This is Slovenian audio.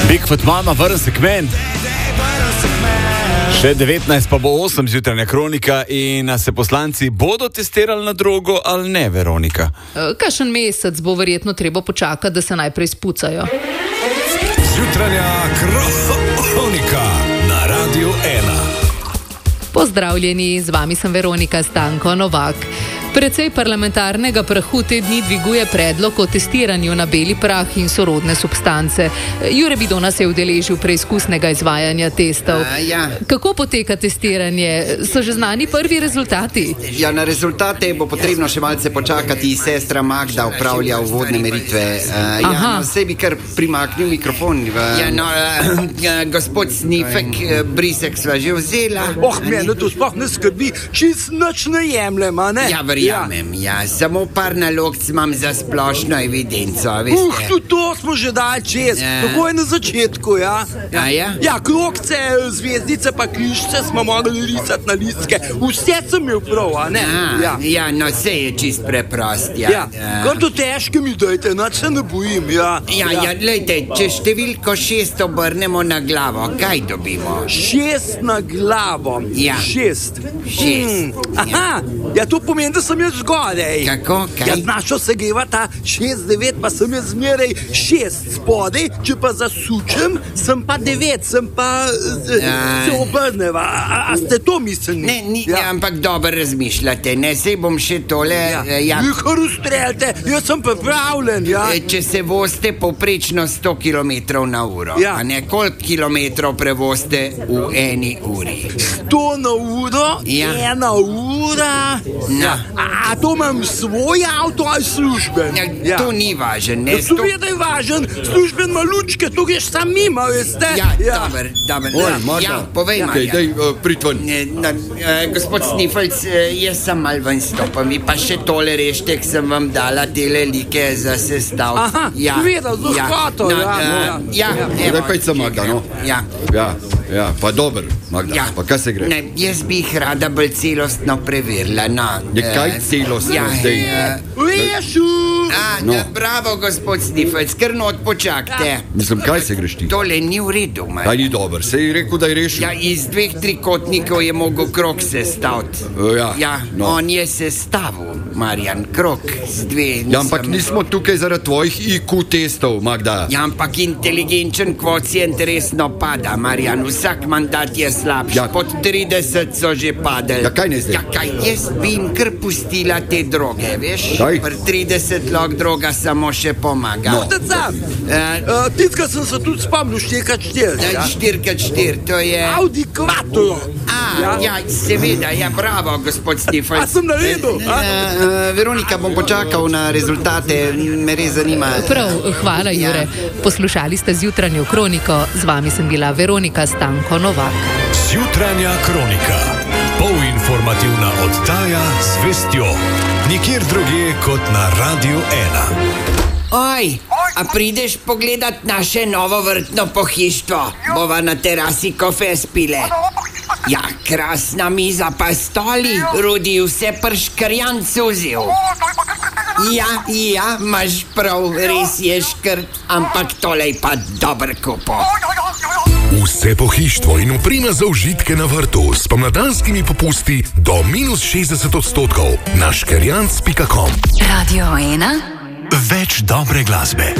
Bigfoot mama, vrn se k meni. Še 19 pa bo 8 zjutranja kronika in se poslanci bodo testirali na drogo ali ne, Veronika? Kakšen mesec bo verjetno treba počakati, da se najprej spucajo. Zjutranja kronika na Radiu 1. Pozdravljeni, z vami sem Veronika Stanko Novak. Precej parlamentarnega prahu te dni dviguje predlog o testiranju na beli prah in sorodne substance. Jure Bidona se je udeležil preizkusnega izvajanja testov. Kako poteka testiranje? So že znani prvi rezultati? Ja, na rezultate bo potrebno še malce počakati. Sestra Magda upravlja uvodne meritve. Vse bi kar primaknil mikrofon. Gospod Snifek, brisek sva že vzela. Mene to sploh ne skrbi, čist nič ne jemljem, a ne? Ja, verjamem, samo par nalog imam za splošno evidenco, veste. Tudi to smo že dali čez, tako je na začetku, ja. Ja, krogce, zvezdice pa križce smo mogli risati na listke, vse sem imel prav, a ne? Ja, no, vse je čist preprost, Kar to težke mi dajte, nič se ne bojim, glejte, če številko 6 obrnemo na glavo, kaj dobimo? 6 na glavo. 6. Aha, to pomeni, da sem jaz zgodaj. Kako? Kaj? Našo se geva ta 6-9, pa sem jaz zmeraj 6 spodaj, če pa zasučem, sem pa 9, sem pa se obrneva. A ste to mislili? Ne, ampak dobro razmišljate, ne, sej bom še tole... Kar ustreljate, jaz sem pripravljen, Če se vozite povprečno 100 km na uro, a ne, koliko kilometrov prevozite v eni uri? 100 na uro, 1 ura. A to imam svoj avto ali služben? To ni važen, ne? Seveda je važen, služben ima lučke, to greš sam mimo, veste? Dober. Povej, Marjan. Daj, pritven. Gospod Snifelc, jaz sem mal ven stopam, vi pa še tole reštek sem vam dala tele like za sestav. Aha, seveda, z lahkoto, Daj pejt se, Magda, no? Ja, pa dober, Magda, pa kaj se gre? Ne, jaz bi jih rada bolj celostno preverila, Kaj celostno zdaj? Lešu! Bravo, gospod Snifelc, kar not počakajte. Mislim, kaj se greš ti? Tole ni v redu, Marjan. Kaj ni dober, se je rekel, da je rešil? Iz 2 trikotnikov je mogel krog sestaviti. On je sestavil, Marjan, krog z 2. Ampak nismo tukaj zaradi tvojih IQ testov, Magda. Ampak inteligenčen kvocient resno pada, Marjan, vsak mandat je slabši. Pod 30 so že padali. Kaj ne zdaj? Jaz bi jim kar pustila te droge, veš? Pri 30 lok droga samo še pomaga. Titka sem se tudi spomnil 4x4. 4x4, to je... Audi Quattro. Seveda, bravo, gospod Snifelc. A sem naredil? Veronika, bom počakal na rezultate, me res zanima. Prav, hvala, Jure. Poslušali ste zjutranjo kroniko, z vami sem bila Veronika Stanko Novak. Zjutranja kronika. Polinformativna oddaja z vestjo. Nikjer drugje kot na Radiu 1. Oj, a prideš pogledat naše novo vrtno pohištvo? Bova na terasi kofe spile. Krasna miza pa stoli, Rudi vse prškrjan suzil. Imaš prav, res je škrt, ampak tole je pa dober kupo. Vse pohištvo in oprema za užitke na vrtu s pomladanskimi popusti do -60% na škerjanc.com. Radio 1. Več dobre glasbe.